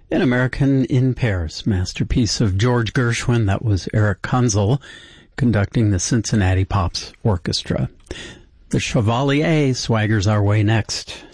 An American in Paris, masterpiece of George Gershwin. That was Eric Kunzel conducting the Cincinnati Pops Orchestra. The Chevalier swaggers our way next.